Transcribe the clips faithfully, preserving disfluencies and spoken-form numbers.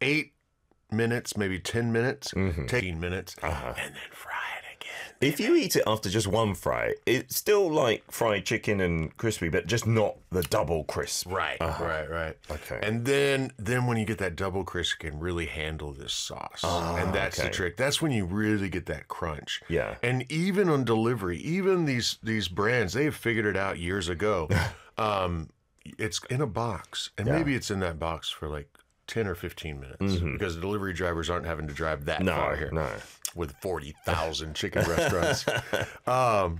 eight minutes, maybe ten minutes, mm-hmm. fifteen minutes, uh-huh. and then fry it again. If you eat it after just one fry, it's still like fried chicken and crispy, but just not the double crisp. Right, uh-huh. right, right. Okay. And then then when you get that double crisp, you can really handle this sauce. Oh, and that's okay. the trick. That's when you really get that crunch. Yeah. And even on delivery, even these these brands, they have figured it out years ago. um, it's in a box. And yeah. maybe it's in that box for like ten or fifteen minutes mm-hmm. because the delivery drivers aren't having to drive that no, far here. No. With forty thousand chicken restaurants. Um,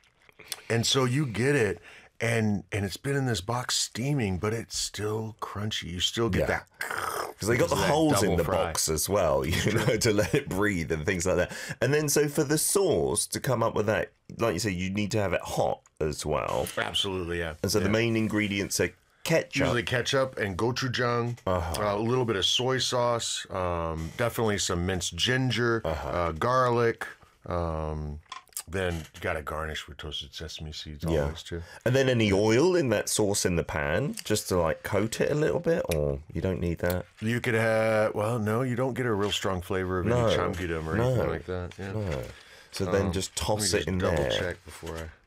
and so you get it, and and it's been in this box steaming, but it's still crunchy. You still get yeah. that. Because they got the holes in the fry. box as well, you know, to let it breathe and things like that. And then so for the sauce, to come up with that, like you say, you need to have it hot as well. Absolutely, yeah. And so yeah. the main ingredients are ketchup. Usually ketchup and gochujang, uh-huh. uh, a little bit of soy sauce, um, definitely some minced ginger, uh-huh. uh, garlic. Um, then you got to garnish with toasted sesame seeds always yeah. too. And then any oil in that sauce in the pan, just to like coat it a little bit, or you don't need that? You could have, well, no, you don't get a real strong flavor of no. any chamgidam or no. anything like that. Yeah. No. So um, then just toss it just in double there. Double check before I...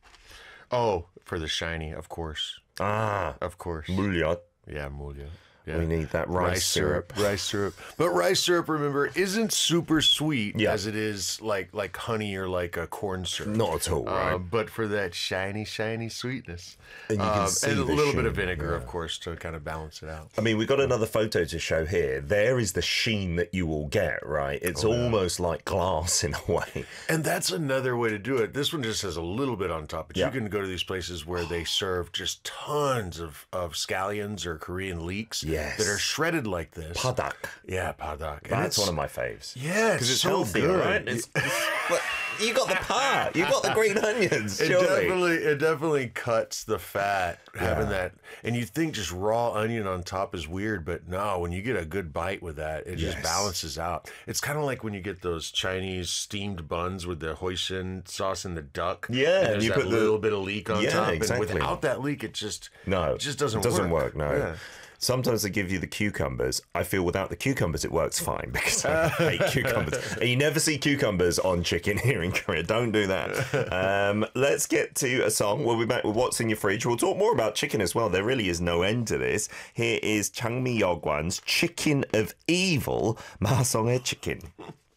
Oh, for the shiny, of course. Ah. Of course. Bouillot. Yeah, bouillot. Yeah. We need that rice, rice syrup. syrup. Rice syrup. But rice syrup, remember, isn't super sweet yeah. as it is like like honey or like a corn syrup. Not at all, right? Uh, but for that shiny, shiny sweetness. And you can um, see And a the little sheen, bit of vinegar, yeah. of course, to kind of balance it out. I mean, we've got another photo to show here. There is the sheen that you will get, right? It's oh, almost yeah. like glass in a way. And that's another way to do it. This one just has a little bit on top. But yeah. you can go to these places where they serve just tons of, of scallions or Korean leeks yes. that are shredded like this. Padak. Yeah, padak. That's one of my faves. Yeah, because it's, it's so healthy, good. Right? It's, it's, but you got the pa. You got the green onions. It surely. definitely, it definitely cuts the fat having Yeah. that. And you think just raw onion on top is weird, but no. When you get a good bite with that, it Yes. just balances out. It's kind of like when you get those Chinese steamed buns with the hoisin sauce and the duck. Yeah, and, and you that put the little bit of leek on yeah, top. exactly. And without that leek, it just no, it just doesn't it doesn't work. work. No. Yeah. Sometimes they give you the cucumbers. I feel without the cucumbers, it works fine because I hate cucumbers. And you never see cucumbers on chicken here in Korea. Don't do that. Um, let's get to a song. We'll be back with What's in Your Fridge. We'll talk more about chicken as well. There really is no end to this. Here is Chang Mi-yeogwan's Chicken of Evil, 마성의 Chicken.